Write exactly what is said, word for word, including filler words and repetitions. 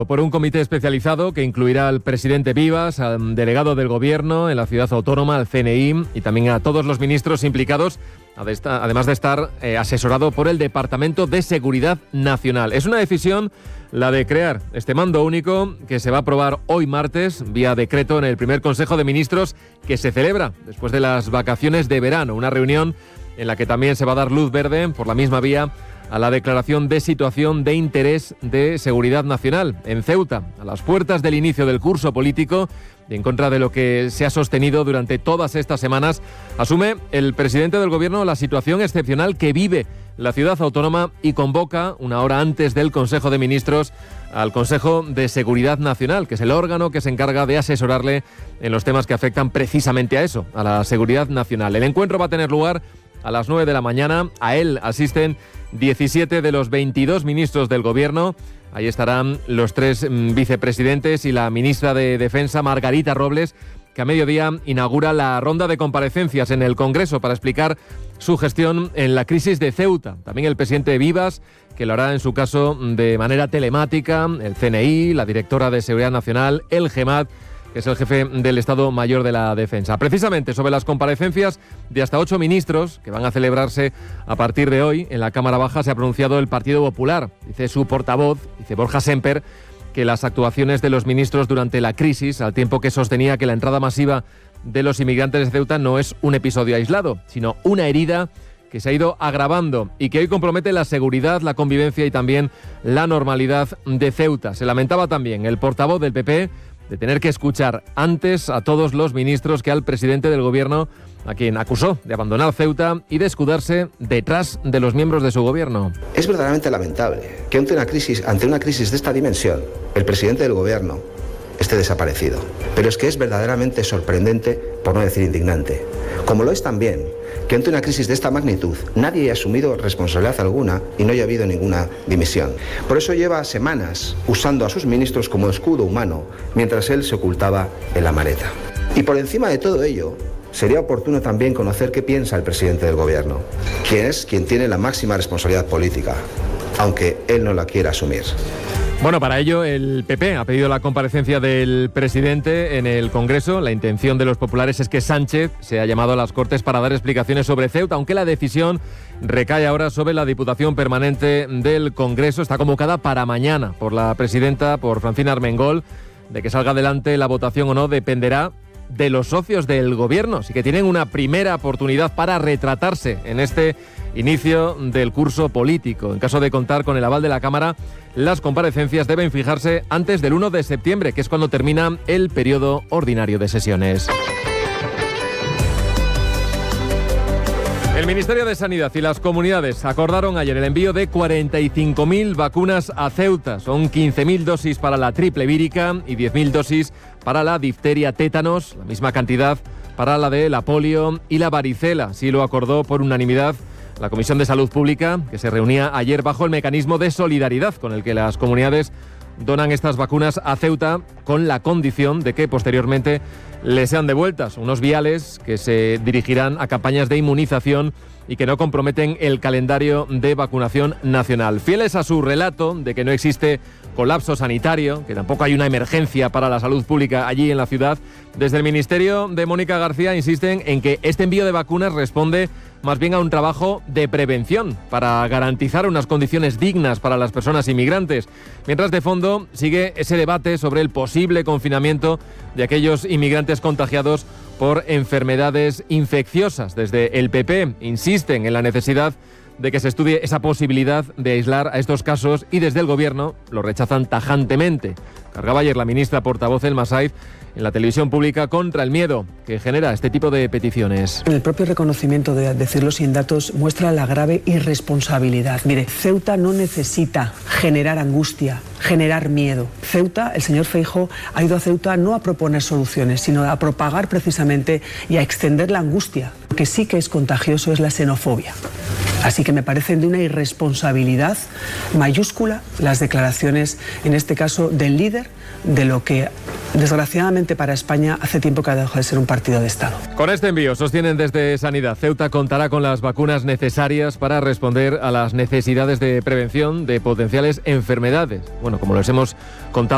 Por un comité especializado que incluirá al presidente Vivas, al delegado del Gobierno en la ciudad autónoma, al C N I y también a todos los ministros implicados, además de estar eh, asesorado por el Departamento de Seguridad Nacional. Es una decisión la de crear este mando único que se va a aprobar hoy martes vía decreto en el primer Consejo de Ministros que se celebra después de las vacaciones de verano. Una reunión en la que también se va a dar luz verde por la misma vía a la declaración de situación de interés de seguridad nacional en Ceuta, a las puertas del inicio del curso político y en contra de lo que se ha sostenido durante todas estas semanas, asume el presidente del Gobierno la situación excepcional que vive la ciudad autónoma y convoca, una hora antes del Consejo de Ministros, al Consejo de Seguridad Nacional, que es el órgano que se encarga de asesorarle en los temas que afectan precisamente a eso, a la seguridad nacional. El encuentro va a tener lugar a las nueve de la mañana. A él asisten diecisiete de los veintidós ministros del Gobierno. Ahí estarán los tres vicepresidentes y la ministra de Defensa, Margarita Robles, que a mediodía inaugura la ronda de comparecencias en el Congreso para explicar su gestión en la crisis de Ceuta. También el presidente Vivas, que lo hará en su caso de manera telemática, el C N I, la directora de Seguridad Nacional, el GEMAT, que es el jefe del Estado Mayor de la Defensa. Precisamente sobre las comparecencias de hasta ocho ministros que van a celebrarse a partir de hoy en la Cámara Baja se ha pronunciado el Partido Popular. Dice su portavoz, dice Borja Semper, que las actuaciones de los ministros durante la crisis, al tiempo que sostenía que la entrada masiva de los inmigrantes de Ceuta no es un episodio aislado, sino una herida que se ha ido agravando y que hoy compromete la seguridad, la convivencia y también la normalidad de Ceuta. Se lamentaba también el portavoz del P P de tener que escuchar antes a todos los ministros que al presidente del Gobierno, a quien acusó de abandonar Ceuta y de escudarse detrás de los miembros de su gobierno. Es verdaderamente lamentable que ante una crisis, ante una crisis de esta dimensión, el presidente del Gobierno esté desaparecido. Pero es que es verdaderamente sorprendente, por no decir indignante. Como lo es también que ante una crisis de esta magnitud nadie haya asumido responsabilidad alguna y no haya habido ninguna dimisión. Por eso lleva semanas usando a sus ministros como escudo humano mientras él se ocultaba en la maleta. Y por encima de todo ello, sería oportuno también conocer qué piensa el presidente del Gobierno, quien es quien tiene la máxima responsabilidad política, aunque él no la quiera asumir. Bueno, para ello el P P ha pedido la comparecencia del presidente en el Congreso. La intención de los populares es que Sánchez se ha llamado a las Cortes para dar explicaciones sobre Ceuta, aunque la decisión recae ahora sobre la Diputación Permanente del Congreso. Está convocada para mañana por la presidenta, por Francina Armengol. De que salga adelante la votación o no dependerá de los socios del Gobierno, así que tienen una primera oportunidad para retratarse en este inicio del curso político. En caso de contar con el aval de la Cámara, las comparecencias deben fijarse antes del uno de septiembre, que es cuando termina el periodo ordinario de sesiones. El Ministerio de Sanidad y las comunidades acordaron ayer el envío de cuarenta y cinco mil vacunas a Ceuta. Son quince mil dosis para la triple vírica y diez mil dosis para la difteria tétanos, la misma cantidad para la de la polio y la varicela. Así lo acordó por unanimidad la Comisión de Salud Pública, que se reunía ayer bajo el mecanismo de solidaridad con el que las comunidades donan estas vacunas a Ceuta, con la condición de que posteriormente les sean devueltas unos viales que se dirigirán a campañas de inmunización y que no comprometen el calendario de vacunación nacional. Fieles a su relato de que no existe colapso sanitario, que tampoco hay una emergencia para la salud pública allí en la ciudad, desde el Ministerio de Mónica García insisten en que este envío de vacunas responde más bien a un trabajo de prevención para garantizar unas condiciones dignas para las personas inmigrantes. Mientras de fondo sigue ese debate sobre el posible confinamiento de aquellos inmigrantes contagiados por enfermedades infecciosas. Desde el P P insisten en la necesidad de que se estudie esa posibilidad de aislar a estos casos y desde el Gobierno lo rechazan tajantemente. Cargaba ayer la ministra portavoz El Masaiz en la televisión pública contra el miedo que genera este tipo de peticiones. El propio reconocimiento, de decirlo sin datos, muestra la grave irresponsabilidad. Mire, Ceuta no necesita generar angustia, generar miedo. Ceuta, el señor Feijóo ha ido a Ceuta no a proponer soluciones, sino a propagar precisamente y a extender la angustia. Lo que sí que es contagioso es la xenofobia. Así que me parecen de una irresponsabilidad mayúscula las declaraciones, en este caso, del líder de lo que, desgraciadamente para España, hace tiempo que ha dejado de ser un partido de Estado. Con este envío, sostienen desde Sanidad, Ceuta contará con las vacunas necesarias para responder a las necesidades de prevención de potenciales enfermedades. Bueno, como les hemos contado